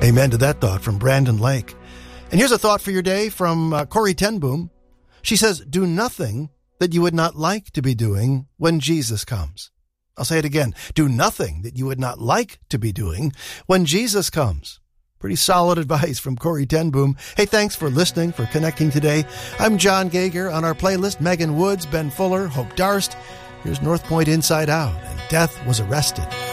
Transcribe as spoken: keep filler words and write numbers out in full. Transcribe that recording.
Amen to that thought from Brandon Lake. And here's a thought for your day from uh, Corrie ten Boom. She says, do nothing that you would not like to be doing when Jesus comes. I'll say it again. Do nothing that you would not like to be doing when Jesus comes. Pretty solid advice from Corrie ten Boom. Hey, thanks for listening, for connecting today. I'm John Gager. On our playlist, Megan Woods, Ben Fuller, Hope Darst. Here's North Point Inside Out, and Death Was Arrested.